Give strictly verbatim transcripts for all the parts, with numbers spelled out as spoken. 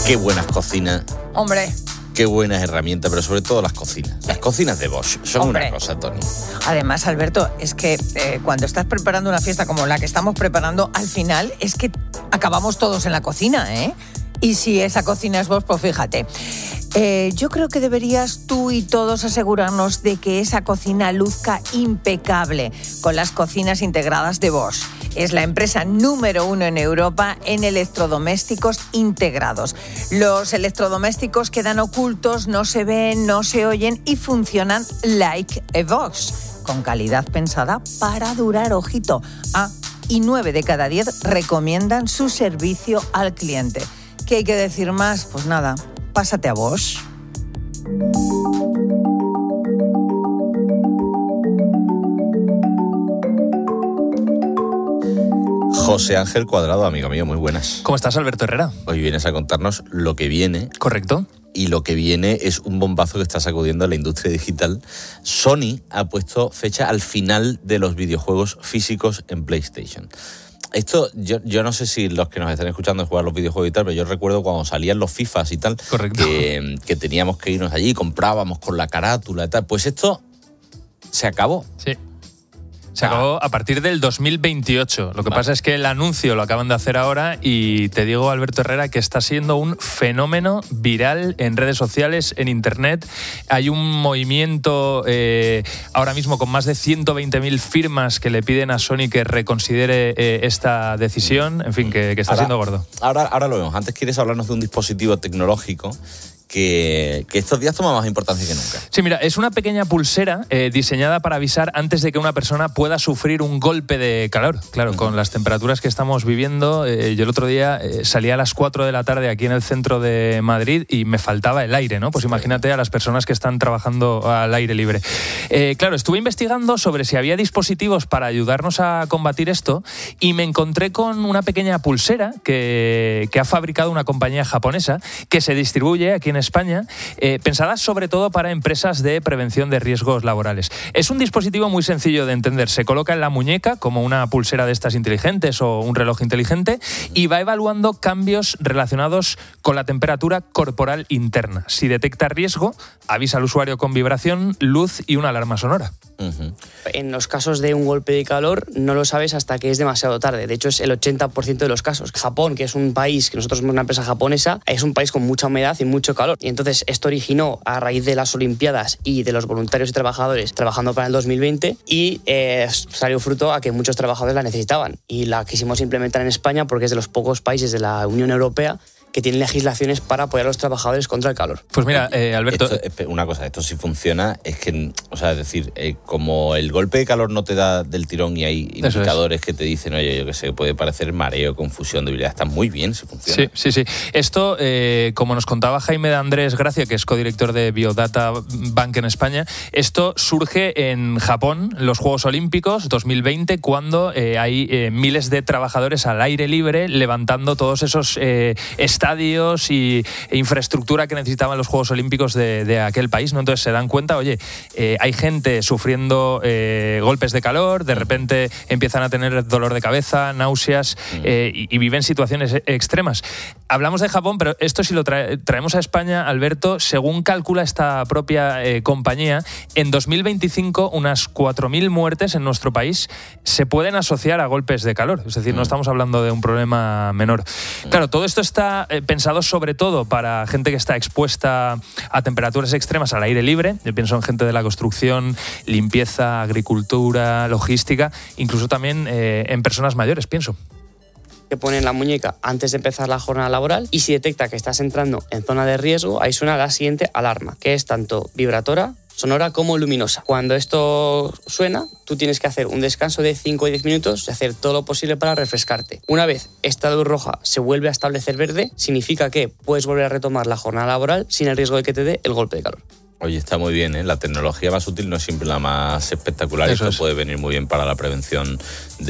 Qué buenas cocinas. Hombre. Qué buenas herramientas, pero sobre todo las cocinas. Las cocinas de Bosch son Hombre. una cosa, Tony. Además, Alberto, es que eh, cuando estás preparando una fiesta como la que estamos preparando, al final es que acabamos todos en la cocina, ¿eh? Y si esa cocina es Bosch, pues fíjate. Eh, yo creo que deberías tú y todos asegurarnos de que esa cocina luzca impecable con las cocinas integradas de Bosch. Es la empresa número uno en Europa en electrodomésticos integrados. Los electrodomésticos quedan ocultos, no se ven, no se oyen y funcionan like a Bosch, con calidad pensada para durar, ojito. Ah, y nueve de cada diez recomiendan su servicio al cliente. ¿Qué hay que decir más? Pues nada, pásate a Bosch. José Ángel Cuadrado, amigo mío, muy buenas. ¿Cómo estás, Alberto Herrera? Hoy vienes a contarnos lo que viene. Correcto. Y lo que viene es un bombazo que está sacudiendo a la industria digital. Sony ha puesto fecha al final de los videojuegos físicos en PlayStation. Esto, yo, yo no sé si los que nos están escuchando jugar los videojuegos y tal, pero yo recuerdo cuando salían los FIFAs y tal, Correcto. Que, que teníamos que irnos allí, comprábamos con la carátula y tal. Pues esto se acabó. Sí. Se acabó a partir del dos mil veintiocho. Lo que vale. pasa es que el anuncio lo acaban de hacer ahora y te digo, Alberto Herrera, que está siendo un fenómeno viral en redes sociales, en internet. Hay un movimiento eh, ahora mismo con más de ciento veinte mil firmas que le piden a Sony que reconsidere eh, esta decisión. En fin, que, que está ahora, siendo gordo. Ahora, ahora lo vemos. Antes quieres hablarnos de un dispositivo tecnológico Que, que estos días toma más importancia que nunca. Sí, mira, es una pequeña pulsera eh, diseñada para avisar antes de que una persona pueda sufrir un golpe de calor. Claro, uh-huh. con las temperaturas que estamos viviendo, eh, yo el otro día eh, salí a las cuatro de la tarde aquí en el centro de Madrid y me faltaba el aire, ¿no? Pues imagínate a las personas que están trabajando al aire libre. Eh, claro, estuve investigando sobre si había dispositivos para ayudarnos a combatir esto y me encontré con una pequeña pulsera que, que ha fabricado una compañía japonesa que se distribuye aquí en España, eh, pensada sobre todo para empresas de prevención de riesgos laborales. Es un dispositivo muy sencillo de entender. Se coloca en la muñeca como una pulsera de estas inteligentes o un reloj inteligente y va evaluando cambios relacionados con la temperatura corporal interna. Si detecta riesgo, avisa al usuario con vibración, luz y una alarma sonora. Uh-huh. En los casos de un golpe de calor no lo sabes hasta que es demasiado tarde. De hecho, es el ochenta por ciento de los casos. Japón, que es un país, que nosotros somos una empresa japonesa, es un país con mucha humedad y mucho calor. Y entonces esto originó a raíz de las Olimpiadas y de los voluntarios y trabajadores trabajando para el dos mil veinte y eh, salió fruto a que muchos trabajadores la necesitaban. Y la quisimos implementar en España porque es de los pocos países de la Unión Europea que tienen legislaciones para apoyar a los trabajadores contra el calor. Pues mira, eh, Alberto... Esto, una cosa, esto sí funciona, es que, o sea, es decir, eh, como el golpe de calor no te da del tirón y hay indicadores es. que te dicen, oye, yo qué sé, puede parecer mareo, confusión, debilidad, está muy bien, se funciona. Sí, sí, sí. Esto, eh, como nos contaba Jaime de Andrés Gracia, que es codirector de Biodata Bank en España, esto surge en Japón, los Juegos Olímpicos dos mil veinte, cuando eh, hay eh, miles de trabajadores al aire libre levantando todos esos eh, estadios y infraestructura que necesitaban los Juegos Olímpicos de, de aquel país, ¿no? Entonces se dan cuenta, oye, eh, hay gente sufriendo eh, golpes de calor, de repente empiezan a tener dolor de cabeza, náuseas eh, y, y viven situaciones extremas. Hablamos de Japón, pero esto si lo trae, traemos a España, Alberto, según calcula esta propia eh, compañía, en dos mil veinticinco unas cuatro mil muertes en nuestro país se pueden asociar a golpes de calor. Es decir, no estamos hablando de un problema menor. Claro, todo esto está eh, pensado sobre todo para gente que está expuesta a temperaturas extremas al aire libre. Yo pienso en gente de la construcción, limpieza, agricultura, logística, incluso también eh, en personas mayores, pienso. Que pone en la muñeca antes de empezar la jornada laboral y si detecta que estás entrando en zona de riesgo, ahí suena la siguiente alarma, que es tanto vibratora, sonora como luminosa. Cuando esto suena, tú tienes que hacer un descanso de cinco o diez minutos y hacer todo lo posible para refrescarte. Una vez esta luz roja se vuelve a establecer verde, significa que puedes volver a retomar la jornada laboral sin el riesgo de que te dé el golpe de calor. Oye, está muy bien, ¿eh? La tecnología más útil no es siempre la más espectacular. Eso Esto es. puede venir muy bien para la prevención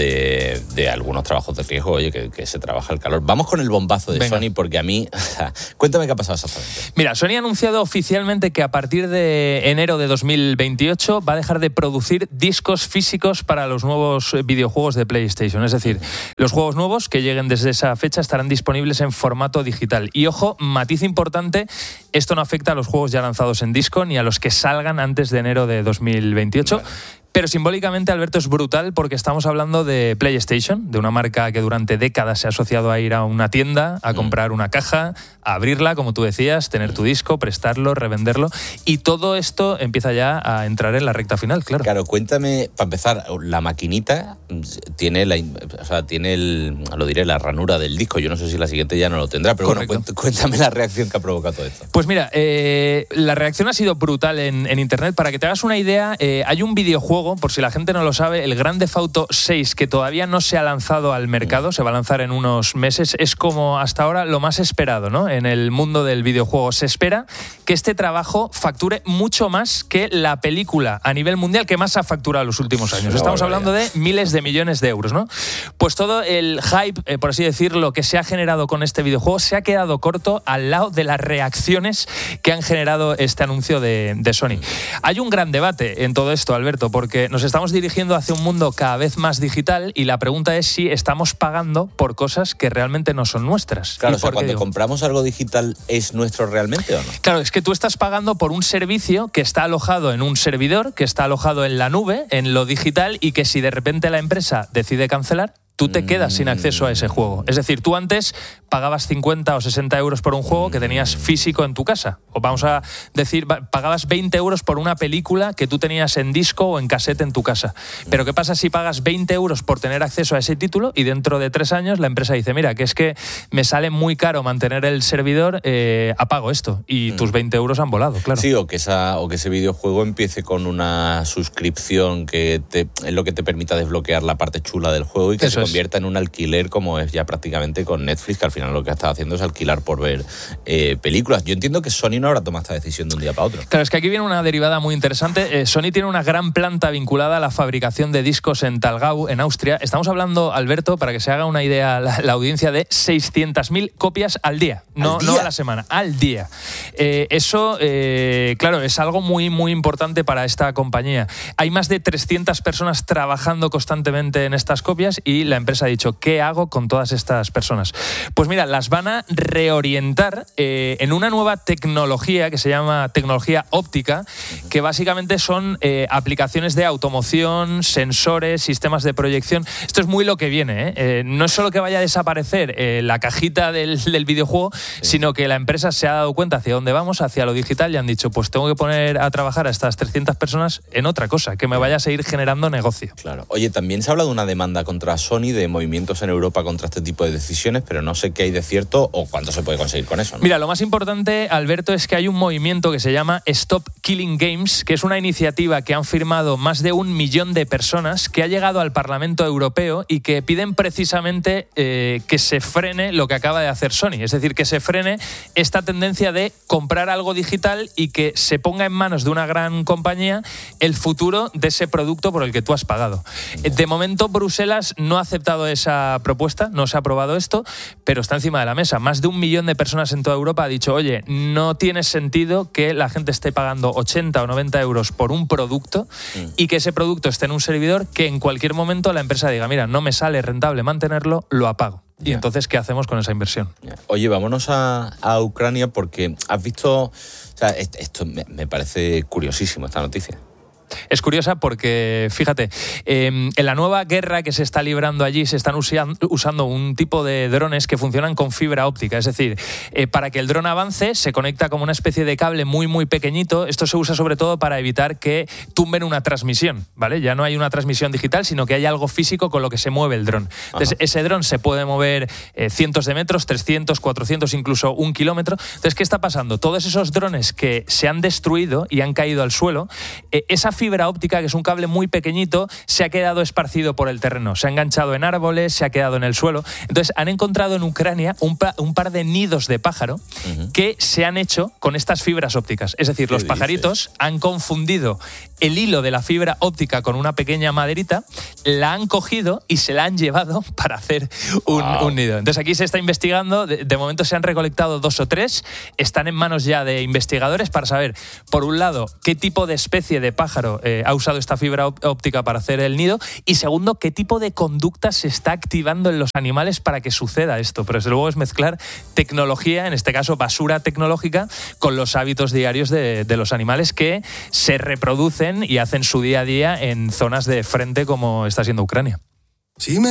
de, de algunos trabajos de riesgo, oye, que, que se trabaja el calor. Vamos con el bombazo de Venga. Sony, porque a mí... Cuéntame qué ha pasado exactamente. Mira, Sony ha anunciado oficialmente que a partir de enero de dos mil veintiocho va a dejar de producir discos físicos para los nuevos videojuegos de PlayStation. Es decir, los juegos nuevos que lleguen desde esa fecha estarán disponibles en formato digital. Y ojo, matiz importante, esto no afecta a los juegos ya lanzados en disco ni a los que salgan antes de enero de dos mil veintiocho. Vale. Pero simbólicamente, Alberto, es brutal porque estamos hablando de PlayStation, de una marca que durante décadas se ha asociado a ir a una tienda, a comprar una caja, a abrirla, como tú decías, tener tu disco, prestarlo, revenderlo. Y todo esto empieza ya a entrar en la recta final, claro. Claro, cuéntame, para empezar, la maquinita tiene, la, o sea, tiene el, lo diré, la ranura del disco. Yo no sé si la siguiente ya no lo tendrá, pero Correcto. Bueno, cuéntame la reacción que ha provocado todo esto. Pues mira, eh, la reacción ha sido brutal en, en Internet. Para que te hagas una idea, eh, hay un videojuego, por si la gente no lo sabe, el Grand Theft Auto seis, que todavía no se ha lanzado al mercado, se va a lanzar en unos meses, es como hasta ahora lo más esperado, ¿no? En el mundo del videojuego. Se espera que este trabajo facture mucho más que la película a nivel mundial que más ha facturado en los últimos años. Estamos hablando de miles de millones de euros, ¿no? Pues todo el hype, eh, por así decirlo, que se ha generado con este videojuego se ha quedado corto al lado de las reacciones que han generado este anuncio de, de Sony. Hay un gran debate en todo esto, Alberto, porque nos estamos dirigiendo hacia un mundo cada vez más digital y la pregunta es si estamos pagando por cosas que realmente no son nuestras. Claro, o sea, cuando digo? compramos algo digital, ¿es nuestro realmente o no? Claro, es que tú estás pagando por un servicio que está alojado en un servidor, que está alojado en la nube, en lo digital, y que si de repente la empresa decide cancelar, tú te quedas sin acceso a ese juego. Es decir, tú antes pagabas cincuenta o sesenta euros por un juego que tenías físico en tu casa. O vamos a decir, pagabas veinte euros por una película que tú tenías en disco o en cassette en tu casa. Pero ¿qué pasa si pagas veinte euros por tener acceso a ese título y dentro de tres años la empresa dice, mira, que es que me sale muy caro mantener el servidor, eh, apago esto? Y tus veinte euros han volado, claro. Sí, o que, esa, o que ese videojuego empiece con una suscripción que te, es lo que te permita desbloquear la parte chula del juego y que Eso se convierta en un alquiler, como es ya prácticamente con Netflix, que al final lo que está haciendo es alquilar por ver eh, películas. Yo entiendo que Sony no habrá tomado esta decisión de un día para otro. Claro, es que aquí viene una derivada muy interesante. Eh, Sony tiene una gran planta vinculada a la fabricación de discos en Thalgau, en Austria. Estamos hablando, Alberto, para que se haga una idea la, la audiencia, de seiscientas mil copias al día. No, ¿Al día? no a la semana, al día. Eh, eso, eh, claro, es algo muy, muy importante para esta compañía. Hay más de trescientas personas trabajando constantemente en estas copias y la empresa ha dicho, ¿qué hago con todas estas personas? Pues mira, las van a reorientar eh, en una nueva tecnología que se llama tecnología óptica, que básicamente son eh, aplicaciones de automoción, sensores, sistemas de proyección. Esto es muy lo que viene, ¿eh? Eh, no es solo que vaya a desaparecer eh, la cajita del, del videojuego, sí. sino que la empresa se ha dado cuenta hacia dónde vamos, hacia lo digital, y han dicho, pues tengo que poner a trabajar a estas trescientas personas en otra cosa, que me vaya a seguir generando negocio. Claro. Oye, también se habla de una demanda contra Sony, de movimientos en Europa contra este tipo de decisiones, pero no sé qué hay de cierto o cuánto se puede conseguir con eso, ¿no? Mira, lo más importante, Alberto, es que hay un movimiento que se llama Stop Killing Games, que es una iniciativa que han firmado más de un millón de personas, que ha llegado al Parlamento Europeo y que piden precisamente eh, que se frene lo que acaba de hacer Sony, es decir, que se frene esta tendencia de comprar algo digital y que se ponga en manos de una gran compañía el futuro de ese producto por el que tú has pagado. De momento, Bruselas no ha aceptado esa propuesta, no se ha aprobado esto, pero está encima de la mesa. Más de un millón de personas en toda Europa ha dicho, oye, no tiene sentido que la gente esté pagando ochenta o noventa euros por un producto mm. y que ese producto esté en un servidor que en cualquier momento la empresa diga, mira, no me sale rentable mantenerlo, lo apago. Y yeah. entonces, ¿qué hacemos con esa inversión? Yeah. Oye, vámonos a, a Ucrania, porque has visto... O sea, esto me, me parece curiosísimo, esta noticia. Es curiosa porque, fíjate, eh, en la nueva guerra que se está librando allí se están usian, usando un tipo de drones que funcionan con fibra óptica. Es decir, eh, para que el dron avance se conecta como una especie de cable muy, muy pequeñito. Esto se usa sobre todo para evitar que tumben una transmisión, ¿vale? Ya no hay una transmisión digital, sino que hay algo físico con lo que se mueve el dron. Entonces, Ajá. ese dron se puede mover eh, cientos de metros, trescientos, cuatrocientos, incluso un kilómetro. Entonces, ¿qué está pasando? Todos esos drones que se han destruido y han caído al suelo, eh, esa fibra óptica, que es un cable muy pequeñito, se ha quedado esparcido por el terreno. Se ha enganchado en árboles, se ha quedado en el suelo. Entonces, han encontrado en Ucrania un, pa- un par de nidos de pájaro uh-huh. que se han hecho con estas fibras ópticas. Es decir, los pajaritos dices? han confundido el hilo de la fibra óptica con una pequeña maderita, la han cogido y se la han llevado para hacer un, wow. un nido. Entonces, aquí se está investigando. De, de momento se han recolectado dos o tres. Están en manos ya de investigadores para saber, por un lado, qué tipo de especie de pájaro eh, ha usado esta fibra óptica para hacer el nido, y segundo, qué tipo de conducta se está activando en los animales para que suceda esto. Pero desde luego es mezclar tecnología, en este caso basura tecnológica, con los hábitos diarios de, de los animales que se reproducen y hacen su día a día en zonas de frente como está siendo Ucrania. Sí, me